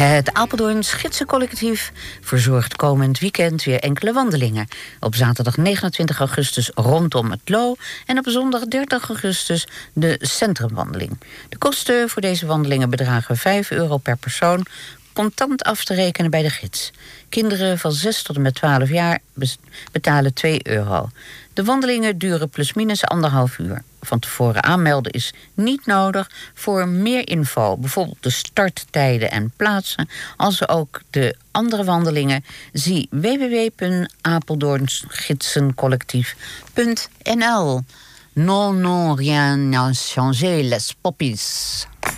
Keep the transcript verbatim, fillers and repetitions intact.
Het Apeldoorns Gidsencollectief verzorgt komend weekend weer enkele wandelingen. Op zaterdag negenentwintig augustus rondom het Loo en op zondag dertig augustus de centrumwandeling. De kosten voor deze wandelingen bedragen vijf euro per persoon, contant af te rekenen bij de gids. Kinderen van zes tot en met twaalf jaar betalen twee euro. De wandelingen duren plusminus anderhalf uur. Van tevoren aanmelden is niet nodig. Voor meer info, bijvoorbeeld de starttijden en plaatsen, als ook de andere wandelingen, zie w w w punt apeldoornsgidsencollectief punt n l. Non, non, rien n'a changé, les poppies.